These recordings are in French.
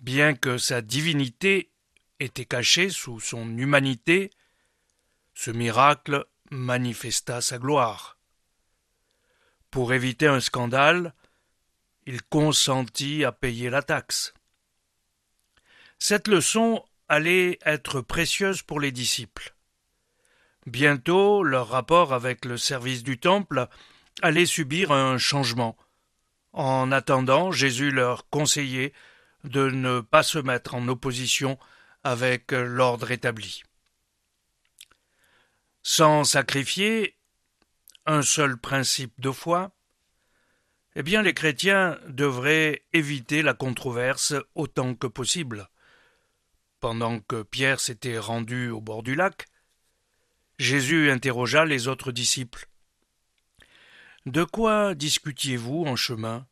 Bien que sa divinité était cachée sous son humanité, ce miracle manifesta sa gloire. Pour éviter un scandale, il consentit à payer la taxe. Cette leçon allait être précieuse pour les disciples. Bientôt, leur rapport avec le service du temple allait subir un changement. En attendant, Jésus leur conseillait de ne pas se mettre en opposition avec l'ordre établi. Sans sacrifier un seul principe de foi, eh bien les chrétiens devraient éviter la controverse autant que possible. Pendant que Pierre s'était rendu au bord du lac, Jésus interrogea les autres disciples. De quoi discutiez-vous en chemin?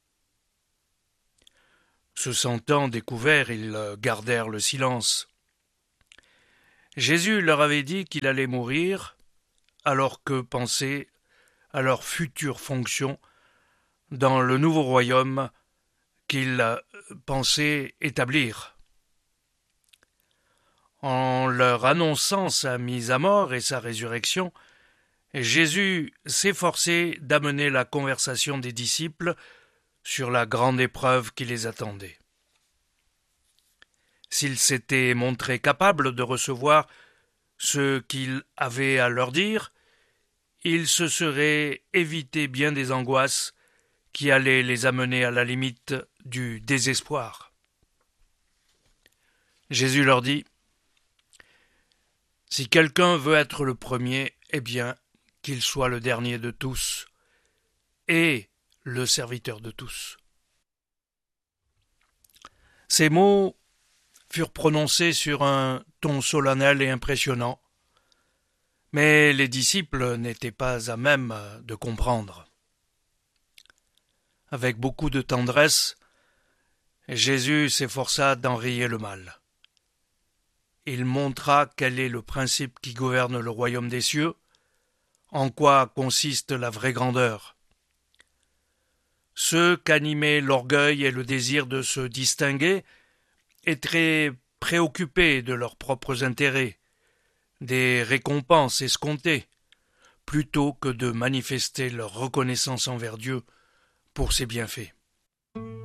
Se sentant découverts, ils gardèrent le silence. Jésus leur avait dit qu'il allait mourir, alors que pensaient à leur future fonction dans le nouveau royaume qu'il pensait établir. En leur annonçant sa mise à mort et sa résurrection, Jésus s'efforçait d'amener la conversation des disciples sur la grande épreuve qui les attendait. S'ils s'étaient montrés capables de recevoir ce qu'il avait à leur dire, ils se seraient évité bien des angoisses qui allaient les amener à la limite du désespoir. Jésus leur dit : « Si quelqu'un veut être le premier, eh bien, qu'il soit le dernier de tous et le serviteur de tous. » Ces mots furent prononcés sur un ton solennel et impressionnant, mais les disciples n'étaient pas à même de comprendre. Avec beaucoup de tendresse, Jésus s'efforça d'enrayer le mal. Il montra quel est le principe qui gouverne le royaume des cieux, en quoi consiste la vraie grandeur. Ceux qu'animaient l'orgueil et le désir de se distinguer étaient préoccupés de leurs propres intérêts, des récompenses escomptées, plutôt que de manifester leur reconnaissance envers Dieu pour ses bienfaits.